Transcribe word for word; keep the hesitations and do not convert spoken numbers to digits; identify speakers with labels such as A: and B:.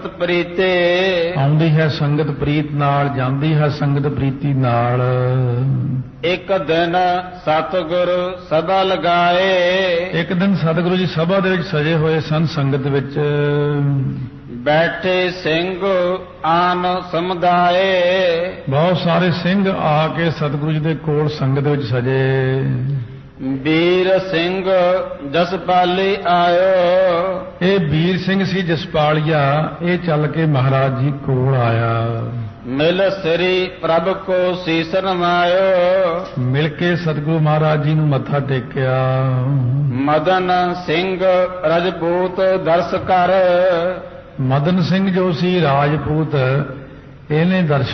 A: ਸੰਗਤ ਪ੍ਰੀਤੇ।
B: ਆਉਂਦੀ ਹੈ ਸੰਗਤ ਪ੍ਰੀਤ ਨਾਲ, ਜਾਂਦੀ ਹੈ ਸੰਗਤ ਪ੍ਰੀਤੀ ਨਾਲ।
A: ਇੱਕ ਦਿਨ ਸਤਿਗੁਰ ਸਭਾ ਲਗਾਏ।
B: ਇੱਕ ਦਿਨ ਸਤਿਗੁਰੂ ਜੀ ਸਭਾ ਦੇ ਵਿੱਚ ਸਜੇ ਹੋਏ ਸਨ ਸੰਗਤ ਵਿੱਚ।
A: ਬੈਠੇ ਸਿੰਘ ਆਨ ਸਮੁਦਾਏ।
B: ਬਹੁਤ ਸਾਰੇ ਸਿੰਘ ਆ ਕੇ ਸਤਿਗੁਰੂ ਜੀ ਦੇ ਕੋਲ ਸੰਗਤ ਵਿੱਚ ਸਜੇ।
A: ਵੀਰ ਸਿੰਘ ਜਸਪਾਲੀ ਆਇਓ।
B: ਇਹ ਵੀਰ ਸਿੰਘ ਸੀ ਜਸਪਾਲੀਆ, ਇਹ ਚੱਲ ਕੇ ਮਹਾਰਾਜ ਜੀ ਕੋਲ ਆਇਆ।
A: ਮਿਲ ਸ੍ਰੀ ਪ੍ਰਭ ਕੋ ਸੀਸ ਨਵਾਇਓ।
B: ਮਿਲ ਕੇ ਸਤਿਗੁਰੂ ਮਹਾਰਾਜ ਜੀ ਨੂੰ ਮੱਥਾ ਟੇਕਿਆ।
A: ਮਦਨ ਸਿੰਘ ਰਜਪੂਤ ਦਰਸ ਕਰ।
B: ਮਦਨ ਸਿੰਘ ਜੋ ਸੀ ਰਾਜਪੂਤ, ਇਹਨੇ ਦਰਸ਼ਨ